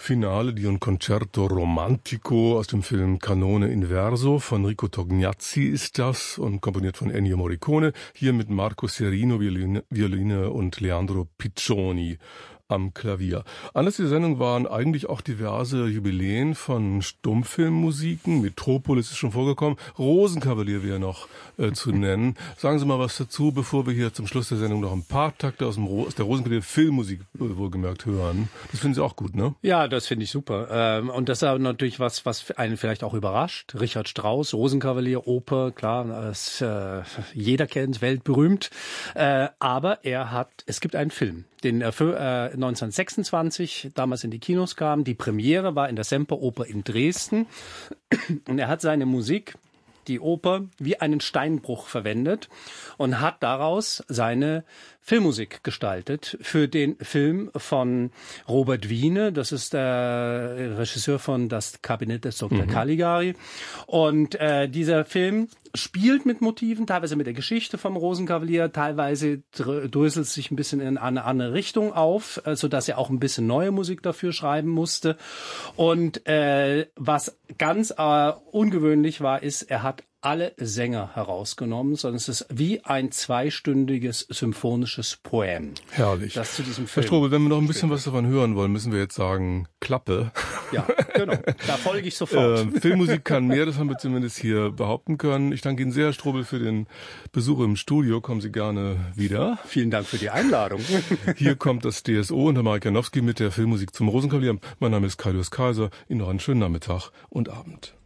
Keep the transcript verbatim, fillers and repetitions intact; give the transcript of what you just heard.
Finale di un concerto romantico aus dem Film Canone in Verso von Rico Tognazzi ist das und komponiert von Ennio Morricone. Hier mit Marco Serino, Violine, Violine und Leandro Piccioni am Klavier. Anlass dieser Sendung waren eigentlich auch diverse Jubiläen von Stummfilmmusiken. Metropolis ist schon vorgekommen. Rosenkavalier wäre noch äh, zu nennen. Sagen Sie mal was dazu, bevor wir hier zum Schluss der Sendung noch ein paar Takte aus, dem Ro- aus der Rosenkavalier-Filmmusik äh, wohlgemerkt hören. Das finden Sie auch gut, ne? Ja, das finde ich super. Ähm, und das ist aber natürlich was, was einen vielleicht auch überrascht. Richard Strauss, Rosenkavalier, Oper, klar, das, äh, jeder kennt, weltberühmt. Äh, aber er hat, es gibt einen Film, den er für äh, neunzehnhundertsechsundzwanzig damals in die Kinos kam. Die Premiere war in der Semperoper in Dresden. Und er hat seine Musik, die Oper, wie einen Steinbruch verwendet und hat daraus seine Filmmusik gestaltet für den Film von Robert Wiene. Das ist der Regisseur von Das Kabinett des Doktor Mhm. Caligari. Und äh, dieser Film spielt mit Motiven, teilweise mit der Geschichte vom Rosenkavalier, teilweise dröselt es sich ein bisschen in eine andere Richtung auf, sodass er auch ein bisschen neue Musik dafür schreiben musste. Und äh, was ganz äh, ungewöhnlich war, ist, er hat alle Sänger herausgenommen, sondern es ist wie ein zweistündiges symphonisches Poem. Herrlich. Das zu diesem Film. Herr Strobel, wenn wir noch ein bisschen was davon hören wollen, müssen wir jetzt sagen, Klappe. Ja, genau. Da folge ich sofort. Äh, Filmmusik kann mehr, das haben wir zumindest hier behaupten können. Ich danke Ihnen sehr, Herr Strobel, für den Besuch im Studio. Kommen Sie gerne wieder. Vielen Dank für die Einladung. Hier kommt das D S O und Herr Marek Janowski mit der Filmmusik zum Rosenkavalier. Mein Name ist Kaius Kaiser. Ihnen noch einen schönen Nachmittag und Abend.